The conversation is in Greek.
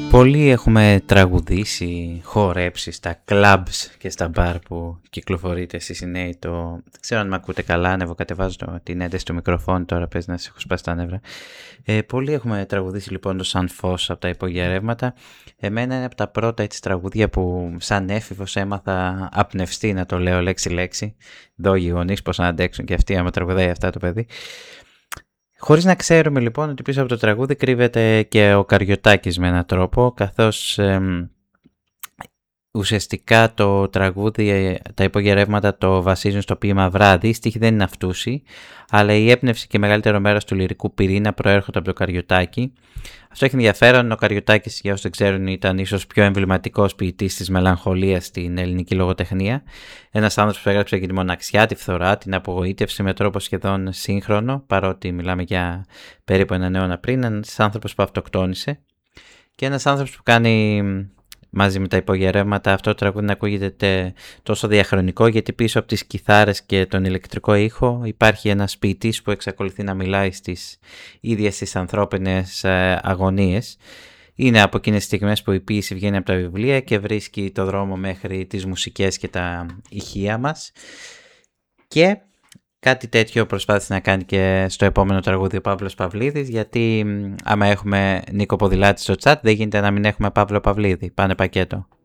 Πολλοί έχουμε τραγουδήσει, χορέψει στα clubs και στα μπαρ που κυκλοφορείτε εσείς οι νέοι. Δεν ξέρω αν με ακούτε καλά, ανεβοκατεβάζω την ένταση του μικροφόνου τώρα, πες να σε έχω σπάσει τα νεύρα. Πολλοί έχουμε τραγουδήσει λοιπόν το Σαν Φως από τα υπογειαρεύματα. Εμένα είναι από τα πρώτα έτσι, τραγούδια που σαν έφηβος έμαθα απνευστή, να το λέω λέξη-λέξη. Δω οι γονείς πώς να αντέξουν και αυτοί άμα τραγουδάει αυτά το παιδί. Χωρίς να ξέρουμε λοιπόν ότι πίσω από το τραγούδι κρύβεται και ο Καριωτάκης με έναν τρόπο, καθώς ουσιαστικά το τραγούδι, τα υπογειαρεύματα το βασίζουν στο ποίημα Βράδυ. Η στίχη δεν είναι αυτούση, αλλά η έμπνευση και μεγαλύτερο μέρος του λυρικού πυρήνα προέρχονται από το Καριωτάκη. Αυτό έχει ενδιαφέρον. Ο Καριωτάκης, για όσους δεν ξέρουν, ήταν ίσως πιο εμβληματικός ποιητής της μελαγχολίας στην ελληνική λογοτεχνία. Ένας άνθρωπος που έγραψε και τη μοναξιά, τη φθορά, την απογοήτευση με τρόπο σχεδόν σύγχρονο, παρότι μιλάμε για περίπου έναν αιώνα πριν. Ένας άνθρωπος που αυτοκτόνησε και ένας άνθρωπος που κάνει μαζί με τα υπογειαρεύματα αυτό το τραγούδι να ακούγεται τόσο διαχρονικό, γιατί πίσω από τις κιθάρες και τον ηλεκτρικό ήχο υπάρχει ένας ποιητής που εξακολουθεί να μιλάει στις ίδιες τις ανθρώπινες αγωνίες. Είναι από εκείνες τις στιγμές που η ποίηση βγαίνει από τα βιβλία και βρίσκει το δρόμο μέχρι τις μουσικές και τα ηχεία μας. Και κάτι τέτοιο προσπάθησε να κάνει και στο επόμενο τραγούδι ο Παύλος Παυλίδης, γιατί άμα έχουμε Νίκο Ποδηλάτη στο chat δεν γίνεται να μην έχουμε Παύλο Παυλίδη. Πάνε πακέτο.